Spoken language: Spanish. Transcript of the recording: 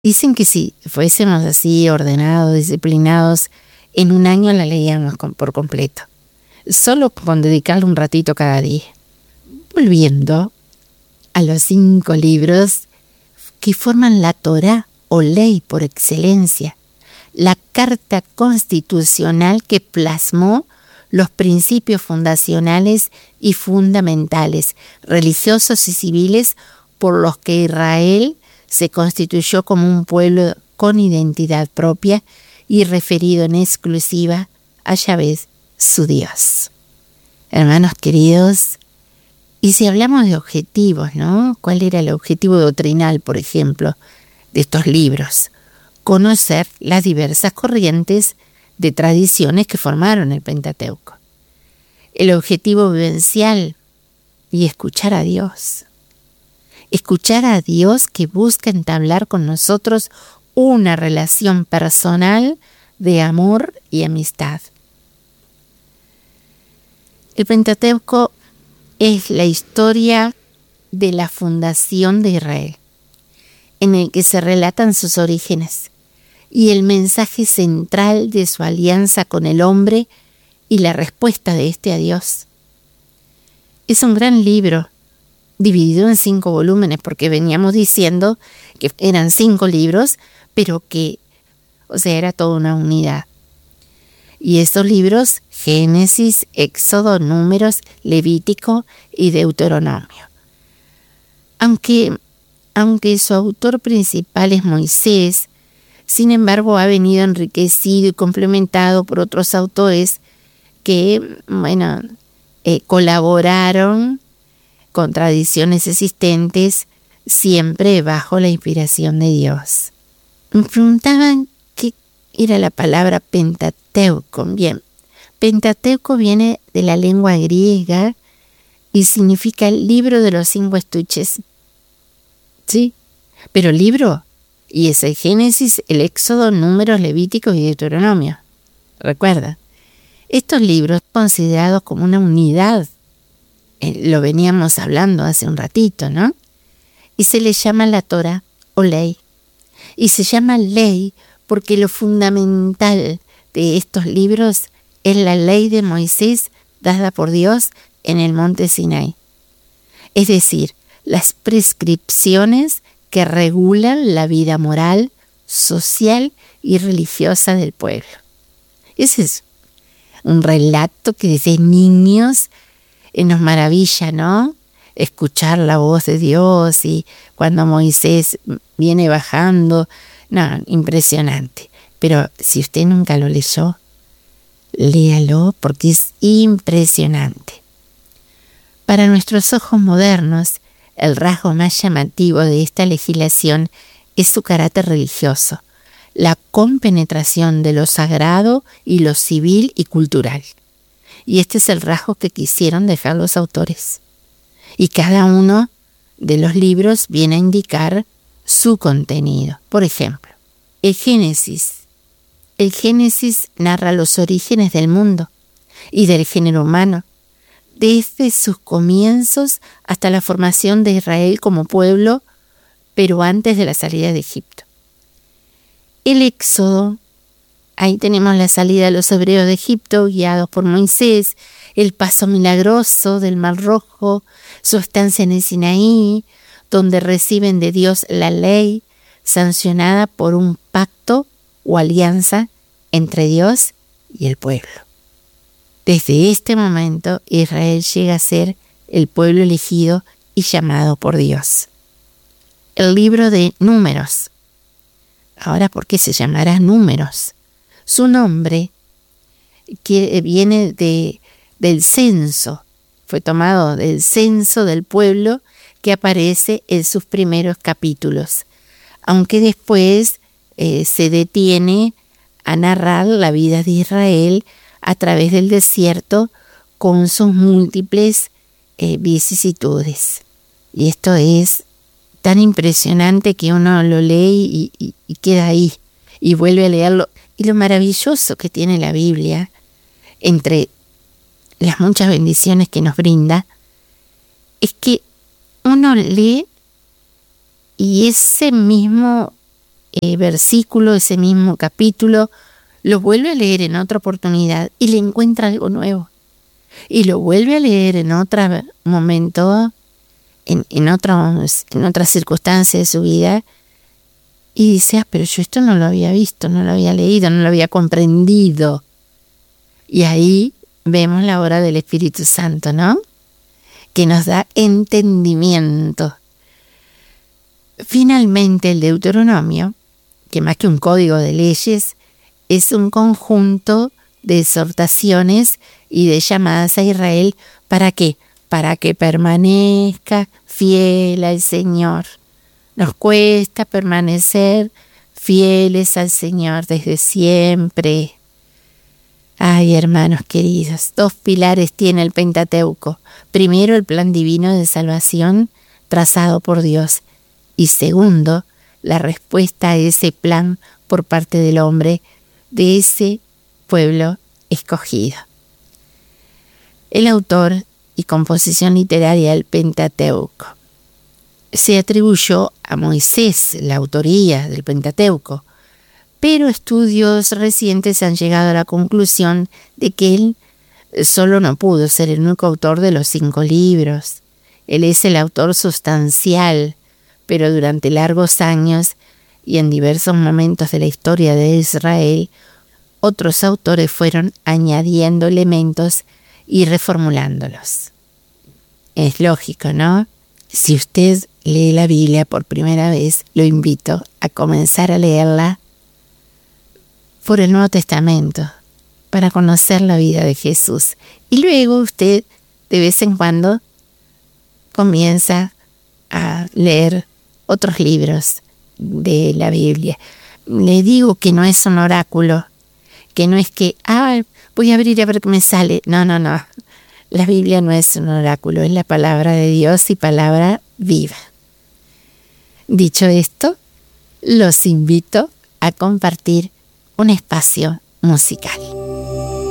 Dicen que si fuésemos así ordenados, disciplinados, en un año la leíamos por completo, solo con dedicarle un ratito cada día. Volviendo a los 5 libros que forman la Torá o ley por excelencia, la carta constitucional que plasmó los principios fundacionales y fundamentales, religiosos y civiles, por los que Israel se constituyó como un pueblo con identidad propia y referido en exclusiva a Yahvé, su Dios. Hermanos queridos, y si hablamos de objetivos, ¿no? ¿Cuál era el objetivo doctrinal, por ejemplo, de estos libros? Conocer las diversas corrientes de tradiciones que formaron el Pentateuco. El objetivo vivencial y escuchar a Dios. Escuchar a Dios que busca entablar con nosotros una relación personal de amor y amistad. El Pentateuco es la historia de la fundación de Israel, en el que se relatan sus orígenes y el mensaje central de su alianza con el hombre y la respuesta de éste a Dios. Es un gran libro, dividido en 5 volúmenes, porque veníamos diciendo que eran 5 libros, pero que, era toda una unidad. Y estos libros, Génesis, Éxodo, Números, Levítico y Deuteronomio. Aunque su autor principal es Moisés, sin embargo ha venido enriquecido y complementado por otros autores que, colaboraron con tradiciones existentes, siempre bajo la inspiración de Dios. Me preguntaban qué era la palabra Pentateuco. Bien, Pentateuco viene de la lengua griega y significa el libro de los 5 estuches. ¿Sí? Pero libro, y es el Génesis, el Éxodo, Números, Levíticos y Deuteronomio. Recuerda, estos libros considerados como una unidad, lo veníamos hablando hace un ratito, ¿no? Y se le llama la Torá o ley. Y se llama ley porque lo fundamental de estos libros es la ley de Moisés dada por Dios en el monte Sinai. Es decir, las prescripciones que regulan la vida moral, social y religiosa del pueblo. Ese es un relato que desde niños nos maravilla, ¿no? Escuchar la voz de Dios y cuando Moisés viene bajando, impresionante. Pero si usted nunca lo leyó, léalo porque es impresionante. Para nuestros ojos modernos, el rasgo más llamativo de esta legislación es su carácter religioso, la compenetración de lo sagrado y lo civil y cultural. Y este es el rasgo que quisieron dejar los autores. Y cada uno de los libros viene a indicar su contenido. Por ejemplo, el Génesis. El Génesis narra los orígenes del mundo y del género humano, desde sus comienzos hasta la formación de Israel como pueblo, pero antes de la salida de Egipto. El Éxodo, ahí tenemos la salida de los hebreos de Egipto guiados por Moisés, el paso milagroso del Mar Rojo, su estancia en el Sinaí, donde reciben de Dios la ley sancionada por un pacto o alianza entre Dios y el pueblo. Desde este momento, Israel llega a ser el pueblo elegido y llamado por Dios. El libro de Números. Ahora, ¿por qué se llamará Números? Su nombre que viene del censo, fue tomado del censo del pueblo que aparece en sus primeros capítulos, aunque después se detiene a narrar la vida de Israel a través del desierto con sus múltiples vicisitudes. Y esto es tan impresionante que uno lo lee y queda ahí y vuelve a leerlo. Y lo maravilloso que tiene la Biblia, entre las muchas bendiciones que nos brinda, es que uno lee y ese mismo versículo, ese mismo capítulo, lo vuelve a leer en otra oportunidad y le encuentra algo nuevo. Y lo vuelve a leer en otro momento, en otras circunstancias de su vida, y dice, pero yo esto no lo había visto, no lo había leído, no lo había comprendido. Y ahí vemos la obra del Espíritu Santo, ¿no? Que nos da entendimiento. Finalmente, el Deuteronomio, que más que un código de leyes, es un conjunto de exhortaciones y de llamadas a Israel. ¿Para qué? Para que permanezca fiel al Señor. Nos cuesta permanecer fieles al Señor desde siempre. Ay, hermanos queridos, 2 pilares tiene el Pentateuco. Primero, el plan divino de salvación trazado por Dios. Y segundo, la respuesta a ese plan por parte del hombre, de ese pueblo escogido. El autor y composición literaria del Pentateuco. Se atribuyó a Moisés la autoría del Pentateuco, pero estudios recientes han llegado a la conclusión de que él solo no pudo ser el único autor de los 5 libros. Él es el autor sustancial, pero durante largos años y en diversos momentos de la historia de Israel, otros autores fueron añadiendo elementos y reformulándolos. Es lógico, ¿no? Si usted lee la Biblia por primera vez, lo invito a comenzar a leerla por el Nuevo Testamento, para conocer la vida de Jesús. Y luego usted, de vez en cuando, comienza a leer otros libros de la Biblia. Le digo que no es un oráculo, que no es que, voy a abrir a ver qué me sale. No. La Biblia no es un oráculo, es la palabra de Dios y palabra viva. Dicho esto, los invito a compartir un espacio musical.